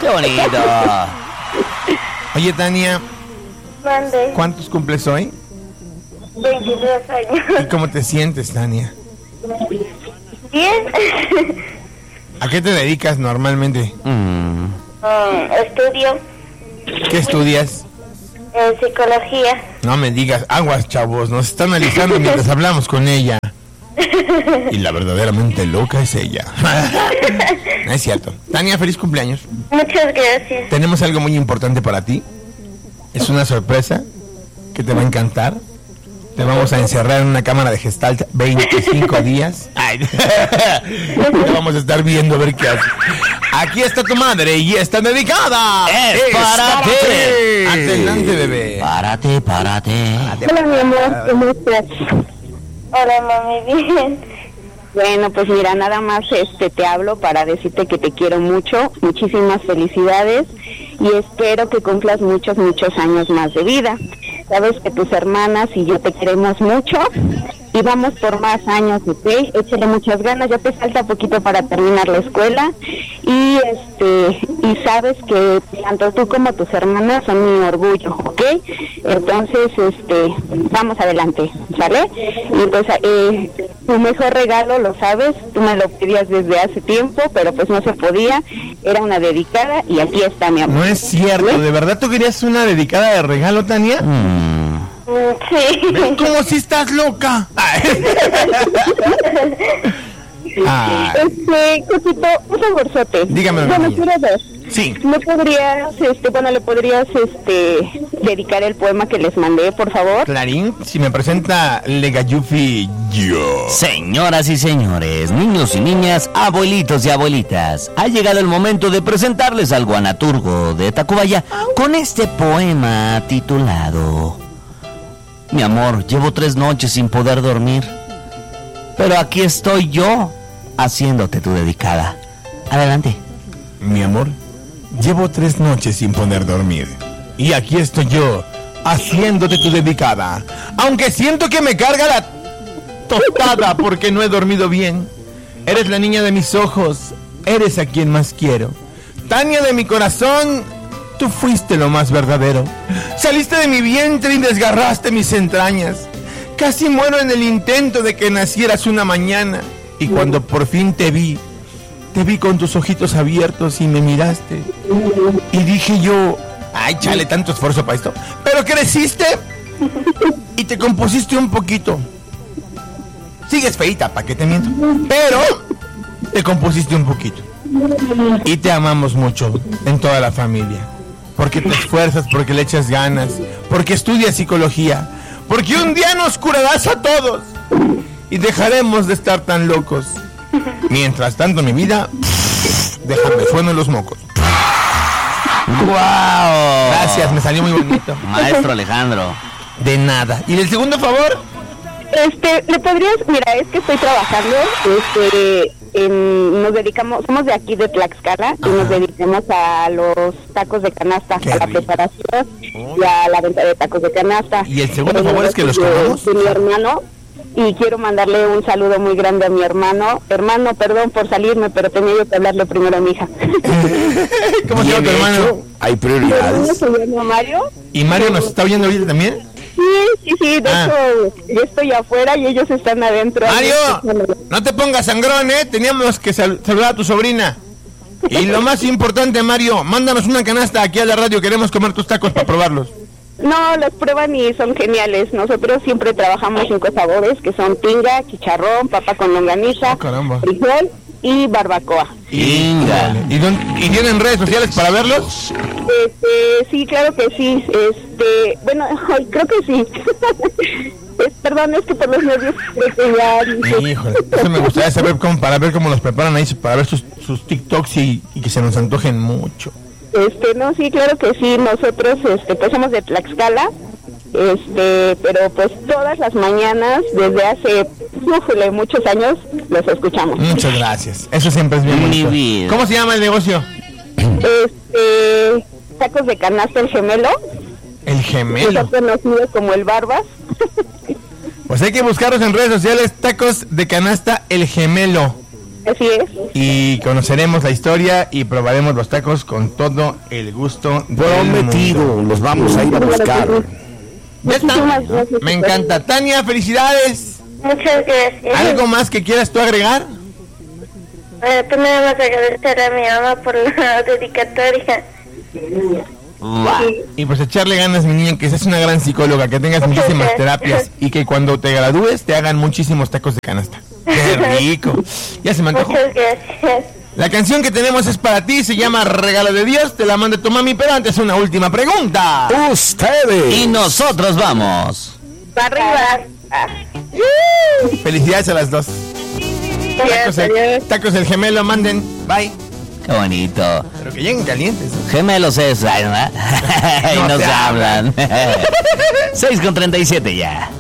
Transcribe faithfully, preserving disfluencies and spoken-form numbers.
bonito! Oye, Tania, Mande. ¿cuántos cumples hoy? veintidós años. ¿Y cómo te sientes, Tania? Bien. ¿A qué te dedicas normalmente? Mm. um, estudio ¿Qué estudias? en psicología. No me digas, aguas, chavos, nos está analizando mientras hablamos con ella. Y la verdaderamente loca es ella. No es cierto. Tania, feliz cumpleaños. Muchas gracias. Tenemos algo muy importante para ti. Es una sorpresa que te va a encantar. Te vamos a encerrar en una cámara de Gestalt veinticinco días. Ay. Te vamos a estar viendo a ver qué haces. Aquí está tu madre y está dedicada. Es para ti. Adelante, bebé. Párate, párate. Hola, mi amor, ¿cómo estás? Hola, mami, bien. Bueno, pues mira, nada más este te hablo para decirte que te quiero mucho, muchísimas felicidades y espero que cumplas muchos, muchos años más de vida. Sabes que tus hermanas y yo te queremos mucho y vamos por más años, ¿ok? Échale muchas ganas, ya te falta poquito para terminar la escuela y este y sabes que tanto tú como tus hermanas son mi orgullo, ¿ok? Entonces, este, vamos adelante, ¿sale? Y entonces, eh, tu mejor regalo, lo sabes, tú me lo pedías desde hace tiempo, pero pues no se podía, era una dedicada y aquí está, mi amor. No es cierto, ¿de verdad tú querías una dedicada de regalo, Tania? Mm. Sí. ¿Ven cómo si estás loca? Ay. Ay. Este, Cosito, un favorzote. Dígame, Bueno, niña. quiero ver. Sí. ¿Me podrías, este, bueno, le podrías, este, dedicar el poema que les mandé, por favor? Clarín, si me presenta Legayufi, yo. Señoras y señores, niños y niñas, abuelitos y abuelitas, ha llegado el momento de presentarles al guanaturgo de Tacubaya con este poema titulado: Mi amor, llevo tres noches sin poder dormir, pero aquí estoy yo haciéndote tu dedicada. Adelante. Mi amor, llevo tres noches sin poder dormir. Y aquí estoy yo, haciéndote tu dedicada. Aunque siento que me carga la tostada porque no he dormido bien. Eres la niña de mis ojos, eres a quien más quiero. Tania de mi corazón, tú fuiste lo más verdadero. Saliste de mi vientre y desgarraste mis entrañas. Casi muero en el intento de que nacieras una mañana. Y cuando por fin te vi, te vi con tus ojitos abiertos y me miraste. Y dije yo, ay, chale, tanto esfuerzo para esto. Pero creciste y te compusiste un poquito. Sigues feita, ¿para qué te miento? Pero te compusiste un poquito. Y te amamos mucho en toda la familia. Porque te esfuerzas, porque le echas ganas, porque estudias psicología, porque un día nos curarás a todos y dejaremos de estar tan locos. Mientras tanto, mi vida, déjame sueno los mocos. ¡Wow! Gracias, me salió muy bonito. Maestro Alejandro. De nada. ¿Y el segundo favor? Este, ¿le podrías, mira, es que estoy trabajando, este, en, nos dedicamos, somos de aquí de Tlaxcala, y nos dedicamos a los tacos de canasta, Qué a la rico. preparación y a la venta de tacos de canasta. ¿Y el segundo Eh, favor es que los de- comamos? de mi hermano, y quiero mandarle un saludo muy grande a mi hermano. Hermano, perdón por salirme, pero tenía yo que hablarle primero a mi hija. ¿Cómo se llama tu hermano? Hay Mi hermano prioridades. se llama Mario. ¿Y Mario nos está oyendo ahorita también? Sí, sí, sí, de Ah. hecho, yo estoy afuera y ellos están adentro. Mario, no te pongas sangrón, ¿eh? Teníamos que sal- saludar a tu sobrina. Y lo más importante, Mario, mándanos una canasta aquí a la radio. Queremos comer tus tacos para probarlos. No, los prueban y son geniales. Nosotros siempre trabajamos cinco sabores, que son tinga, chicharrón, papa con longaniza, Ah, caramba. frijol y barbacoa. Inga. ¿Y, dónde- ¿Y tienen redes sociales para verlos? Este, sí, claro que sí. Este, bueno, ay, creo que sí. Es- perdón, es que por los nervios creo que ya... Híjole, eso me gustaría saber cómo, para ver cómo los preparan ahí, para ver sus, sus TikToks y, y que se nos antojen mucho. Este, no, sí, claro que sí. Nosotros, este, pues somos de Tlaxcala. Este, pero pues todas las mañanas, desde hace, ufule, muchos años, los escuchamos. Muchas gracias. Eso siempre es bien Mi bonito. vida. ¿Cómo se llama el negocio? Este, tacos de canasta el gemelo, El que Gemelo. es conocido como el Barbas. Pues hay que buscarlos en redes sociales. Tacos de canasta El Gemelo. Así es. Y conoceremos la historia y probaremos los tacos con todo el gusto del Prometido, mundo. los vamos a ir a buscar. Ya está. Muchísimas gracias. Me encanta. Tania, felicidades. Muchas gracias. ¿Algo más que quieras tú agregar? Eh, pues nada más agradecer a mi mamá por la dedicatoria. Va. Y pues echarle ganas, mi niña, que seas una gran psicóloga, que tengas Muchas muchísimas gracias. terapias y que cuando te gradúes te hagan muchísimos tacos de canasta. ¡Qué rico! Ya se me antojó. Muchas gracias. La canción que tenemos es para ti, se llama Regalo de Dios, te la manda tu mami, pero antes una última pregunta. Ustedes. Y nosotros vamos. Para arriba. Felicidades a las dos. Tacos el, tacos el gemelo, manden. Bye. Qué bonito. Pero que lleguen calientes. ¿eh? Gemelos es, ay, ¿verdad? Y No nos se hablan. seis con treinta y siete ya.